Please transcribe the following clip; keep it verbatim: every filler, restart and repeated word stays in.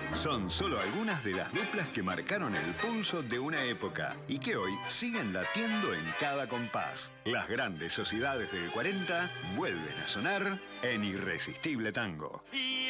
Son solo algunas de las duplas que marcaron el pulso de una época y que hoy siguen latiendo en cada compás. Las grandes sociedades del cuarenta vuelven a sonar en Irresistible Tango. Y